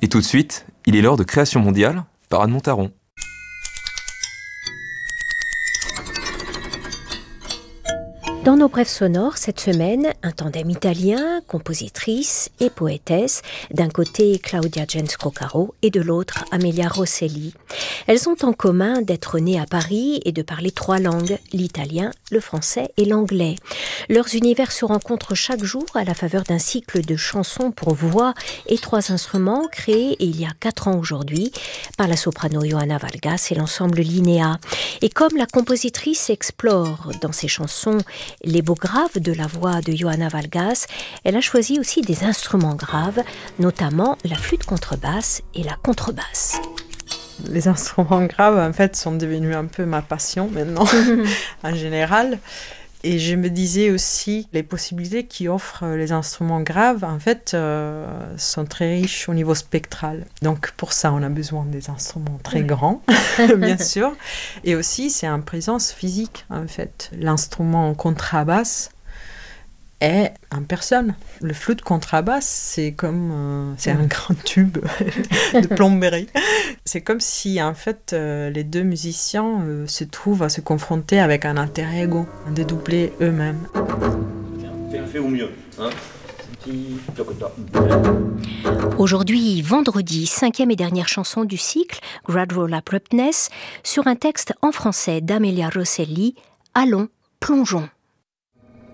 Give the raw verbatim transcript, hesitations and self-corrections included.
Et tout de suite, il est l'heure de Création mondiale par Anne Montaron. Dans nos brèves sonores, cette semaine, un tandem italien, compositrice et poétesse, d'un côté Claudia Genz-Coccaro et de l'autre Amelia Rosselli. Elles ont en commun d'être nées à Paris et de parler trois langues, l'italien, le français et l'anglais. Leurs univers se rencontrent chaque jour à la faveur d'un cycle de chansons pour voix et trois instruments créés il y a quatre ans aujourd'hui par la soprano Johanna Valgas et l'ensemble Linnea. Et comme la compositrice explore dans ses chansons les beaux graves de la voix de Johanna Valgas, elle a choisi aussi des instruments graves, notamment la flûte contrebasse et la contrebasse. Les instruments graves, en fait, sont devenus un peu ma passion maintenant, en général. Et je me disais aussi, les possibilités qu'offrent les instruments graves, en fait, euh, sont très riches au niveau spectral. Donc, pour ça, on a besoin des instruments très grands, bien sûr. Et aussi, c'est en présence physique, en fait. L'instrument contrebasse est en personne. Le flûte contrebasse, c'est comme euh, c'est un grand tube de plomberie. C'est comme si en fait euh, les deux musiciens euh, se trouvent à se confronter avec un alter ego, un dédoublé eux-mêmes. Fais au mieux, hein. Aujourd'hui, vendredi, cinquième et dernière chanson du cycle, Gradual Abruptness, sur un texte en français d'Amelia Rosselli, Allons, plongeons.